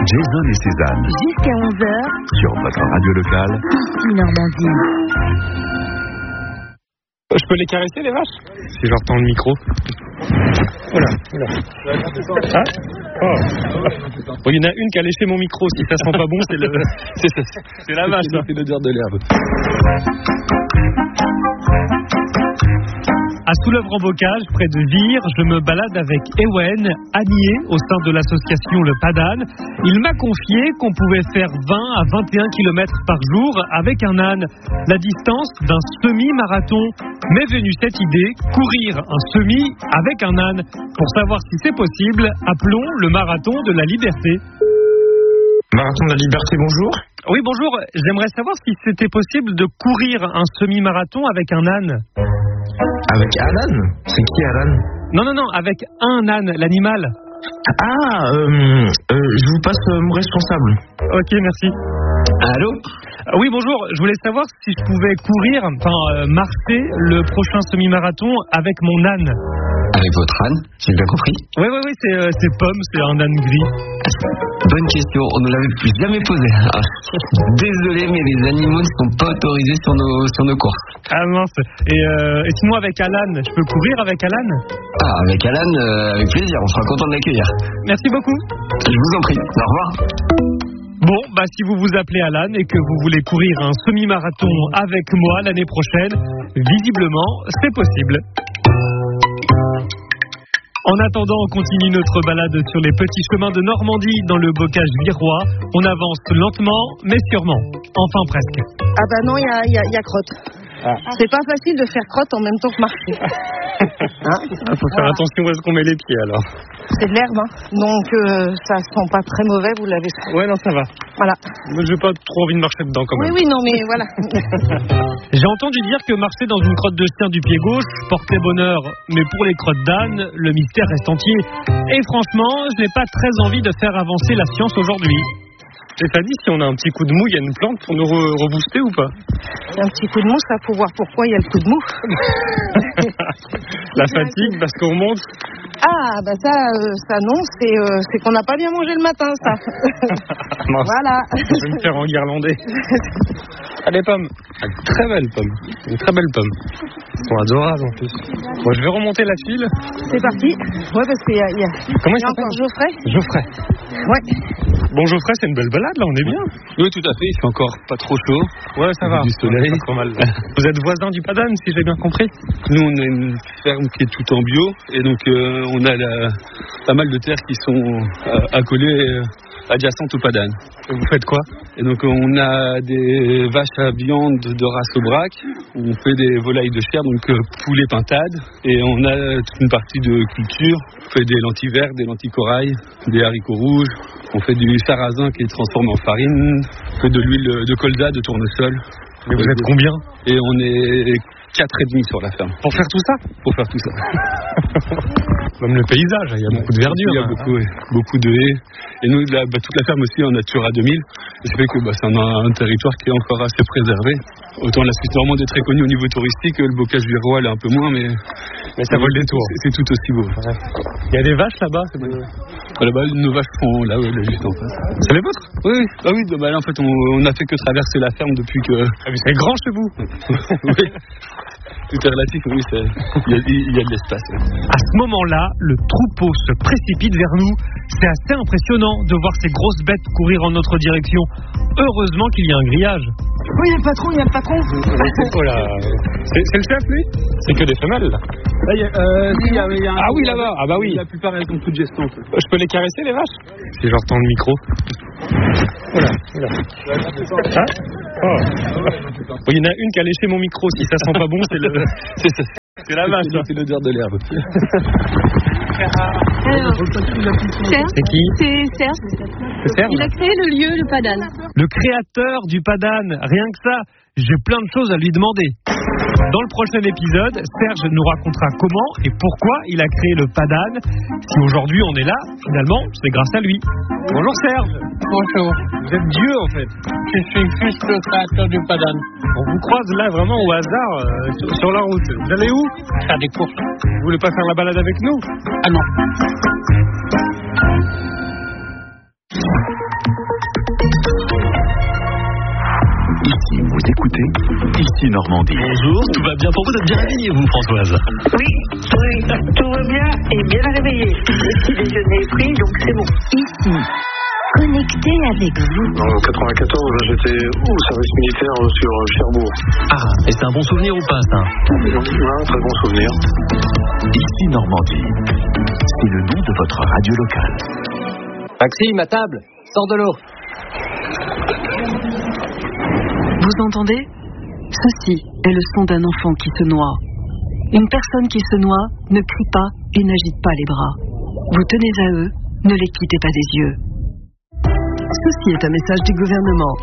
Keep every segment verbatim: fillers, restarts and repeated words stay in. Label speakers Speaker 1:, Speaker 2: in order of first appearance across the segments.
Speaker 1: Jason et Cézanne.
Speaker 2: Jusqu'à onze heures.
Speaker 1: Sur votre radio locale.
Speaker 2: Ici Normandie.
Speaker 3: Je peux les caresser, les vaches? Si je leur tends le micro. Voilà, voilà. Ah oh. Bon, il y en a une qui a léché mon micro. Si ça sent pas bon, c'est, le... c'est, c'est la vache.
Speaker 4: C'est l'odeur de l'herbe.
Speaker 3: À Soulèvre-en-Bocage, près de Vire, je me balade avec Ewen, ânier au sein de l'association Le Padane. Il m'a confié qu'on pouvait faire vingt à vingt et un kilomètres par jour avec un âne. La distance d'un semi-marathon. M'est venue cette idée, courir un semi avec un âne. Pour savoir si c'est possible, appelons le marathon de la liberté.
Speaker 5: Marathon de la liberté, bonjour.
Speaker 3: Oui, bonjour. J'aimerais savoir si c'était possible de courir un semi-marathon avec un âne.
Speaker 5: Avec Alan? C'est qui Alan?
Speaker 3: Non, non, non, avec un âne, l'animal.
Speaker 5: Ah, euh, euh, je vous passe euh, mon responsable.
Speaker 3: Ok, merci.
Speaker 5: Allô?
Speaker 3: Ah, oui, bonjour. Je voulais savoir si je pouvais courir, enfin euh, marcher le prochain semi-marathon avec mon âne.
Speaker 5: Avec votre âne, j'ai bien compris.
Speaker 3: Oui, oui, oui, c'est, euh, c'est Pomme, c'est un âne gris.
Speaker 5: Bonne question, on ne l'avait plus jamais posée. Ah, désolé, mais les animaux ne sont pas autorisés sur nos, sur nos courses.
Speaker 3: Ah mince. Et, euh, et sinon avec Alan, je peux courir avec Alan?
Speaker 5: Ah, avec Alan, euh, avec plaisir, on sera content de l'accueillir.
Speaker 3: Merci beaucoup.
Speaker 5: Je vous en prie, au revoir.
Speaker 3: Bon, bah si vous vous appelez Alan et que vous voulez courir un semi-marathon avec moi l'année prochaine, visiblement, c'est possible. En attendant, on continue notre balade sur les petits chemins de Normandie dans le bocage virois. On avance lentement, mais sûrement. Enfin presque.
Speaker 6: Ah bah non, il y a, y a, y a crotte. Ah. C'est pas facile de faire crotte en même temps que marcher.
Speaker 3: Hein? Il faut faire voilà. Attention où est-ce qu'on met les pieds alors.
Speaker 6: C'est de l'herbe, hein. Donc euh, ça sent pas très mauvais, vous l'avez fait.
Speaker 3: Ouais, non, ça va.
Speaker 6: Voilà.
Speaker 3: Moi, j'ai pas trop envie de marcher dedans quand même.
Speaker 6: Oui, oui, non, mais voilà.
Speaker 3: J'ai entendu dire que marcher dans une crotte de chien du pied gauche portait bonheur, mais pour les crottes d'âne, le mystère reste entier. Et franchement, je n'ai pas très envie de faire avancer la science aujourd'hui. Stéphanie, si on a un petit coup de mou, il y a une plante pour nous re- rebooster ou pas?
Speaker 6: Un petit coup de mou, ça faut voir pourquoi il y a le coup de mou.
Speaker 3: La fatigue, parce qu'on monte.
Speaker 6: Ah, bah ça, euh, ça non, c'est, euh, c'est qu'on n'a pas bien mangé le matin, ça. Voilà.
Speaker 3: Je vais me faire enguirlander. Allez, Pomme. Une très belle pomme. Une très belle pomme. Ils sont adorables en plus. Bon, je vais remonter la file.
Speaker 6: C'est parti. Ouais, parce qu'il y a, il y a,
Speaker 3: Comment il
Speaker 6: y a encore Geoffrey.
Speaker 3: Geoffrey.
Speaker 6: Ouais.
Speaker 3: Bon, Geoffrey, c'est une belle balade, là, on est bien.
Speaker 4: Oui, tout à fait, il fait encore pas trop chaud.
Speaker 3: Ouais, ça va.
Speaker 4: Du soleil.
Speaker 3: Pas trop mal. Vous êtes voisin du Padane, si j'ai bien compris.
Speaker 4: Nous, on a une ferme qui est tout en bio, et donc euh, on a la, pas mal de terres qui sont euh, accolées, euh, adjacentes au Padane.
Speaker 3: Et vous faites quoi?
Speaker 4: Et donc on a des vaches à viande de race Aubrac, où on fait des volailles de chair, donc euh, poulet pintade, et on a toute une partie de culture. On fait des lentilles vertes, des lentilles corail, des haricots rouges. On fait du sarrasin qui est transformé en farine, on fait de l'huile de colza, de tournesol.
Speaker 3: Mais vous êtes combien?
Speaker 4: Et on est quatre et demi sur la ferme.
Speaker 3: Pour faire tout ça?
Speaker 4: Pour faire tout ça.
Speaker 3: Même le paysage, il y a beaucoup de verdure.
Speaker 4: Il y a beaucoup, ouais, beaucoup de haies. Et nous, la, bah, toute la ferme aussi en Natura deux mille. Et ça fait que bah, c'est un, un territoire qui est encore assez préservé. Autant la Suisse normande est très connue au niveau touristique, le bocage virois est un peu moins, mais,
Speaker 3: mais ça vaut le détour.
Speaker 4: C'est, c'est tout aussi beau.
Speaker 3: Ouais. Il y a des vaches là-bas? C'est bon.
Speaker 4: Là-bas, nos vaches sont là, ouais, là, juste en face.
Speaker 3: C'est les vôtres?
Speaker 4: Oui, oui. Ah oui, bah, là, en fait, on, on a fait que traverser la ferme depuis que...
Speaker 3: Ah, mais c'est grand chez vous.
Speaker 4: Oui. Tout est relatif, oui, c'est... Il, y a, il y a de l'espace. Ouais.
Speaker 3: À ce moment-là, le troupeau se précipite vers nous. C'est assez impressionnant de voir ces grosses bêtes courir en notre direction. Heureusement qu'il y a un grillage.
Speaker 6: Oui, il y a le patron, il y a le patron.
Speaker 3: Oh là. C'est, c'est le chef, lui? C'est que des femelles, là.
Speaker 4: Là y a, euh, si, y a, y a un
Speaker 3: ah oui, là-bas. Ah bah oui.
Speaker 4: La plupart, elles sont toutes gestantes.
Speaker 3: Je peux les caresser, les vaches? Si je leur tends le micro. Voilà. Voilà. Ah oh. Bon, il y en a une qui a léché mon micro. Si ça sent pas bon, c'est le... c'est, c'est, c'est la vache.
Speaker 4: C'est, c'est l'odeur de l'herbe.
Speaker 7: Alors, Serge,
Speaker 3: c'est qui?
Speaker 7: C'est Serge.
Speaker 3: C'est Serge.
Speaker 7: Il a créé le lieu, le Padane.
Speaker 3: Le créateur du Padane. Rien que ça, j'ai plein de choses à lui demander. Dans le prochain épisode, Serge nous racontera comment et pourquoi il a créé le Padane. Si aujourd'hui on est là, finalement, c'est grâce à lui. Bonjour Serge.
Speaker 8: Bonjour.
Speaker 3: Vous êtes Dieu en fait.
Speaker 8: Je suis juste le créateur du Padane.
Speaker 3: On vous croise là vraiment au hasard euh, sur, sur la route. Vous allez où?
Speaker 8: Faire des courses.
Speaker 3: Vous voulez pas faire la balade avec nous?
Speaker 8: Ah non.
Speaker 1: Ici Normandie.
Speaker 9: Bonjour, tout va bien pour vous? Vous êtes bien réveillée, vous, Françoise?
Speaker 10: Oui, oui, tout va bien et bien réveillé. Le petit déjeuner est pris, donc c'est bon.
Speaker 2: Ici, connecté avec vous.
Speaker 11: En quatre-vingt-quatorze, j'étais au service militaire sur Cherbourg.
Speaker 9: Ah, et c'est un bon souvenir ou pas, ça?
Speaker 11: Ouais, un très bon souvenir.
Speaker 1: Ici Normandie. C'est le nom de votre radio locale.
Speaker 12: Maxime, à table, sors de l'eau.
Speaker 13: Vous entendez? Ceci est le son d'un enfant qui se noie. Une personne qui se noie ne crie pas et n'agite pas les bras. Vous tenez à eux, ne les quittez pas des yeux. Ceci est un message du gouvernement.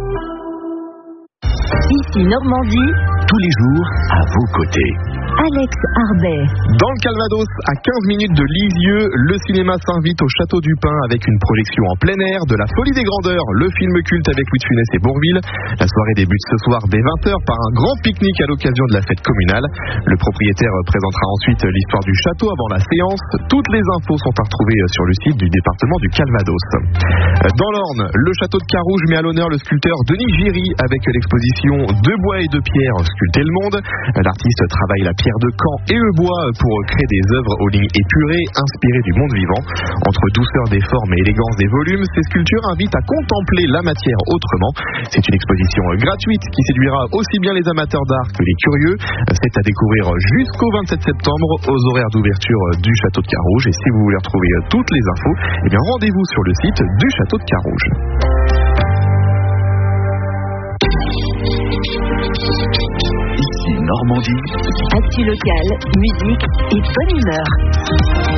Speaker 2: Ici Normandie.
Speaker 1: Tous les jours, à vos côtés.
Speaker 2: Alex Arbet.
Speaker 14: Dans le Calvados, à quinze minutes de Lisieux, le cinéma s'invite au Château du Pin avec une projection en plein air de La Folie des Grandeurs, le film culte avec Louis de Funès et Bourvil. La soirée débute ce soir dès vingt heures par un grand pique-nique à l'occasion de la fête communale. Le propriétaire présentera ensuite l'histoire du château avant la séance. Toutes les infos sont à retrouver sur le site du département du Calvados. Dans l'Orne, le château de Carouge met à l'honneur le sculpteur Denis Giry avec l'exposition De bois et de pierre, sculpter le monde. L'artiste travaille la pierre de Caen et le bois pour créer des œuvres aux lignes épurées, inspirées du monde vivant. Entre douceur des formes et élégance des volumes, ces sculptures invitent à contempler la matière autrement. C'est une exposition gratuite qui séduira aussi bien les amateurs d'art que les curieux. C'est à découvrir jusqu'au vingt-sept septembre aux horaires d'ouverture du château de Carouge. Et si vous voulez retrouver toutes les infos, eh bien rendez-vous sur le site du château de Carouge.
Speaker 1: Normandie.
Speaker 2: Actu locale, musique et bonne humeur.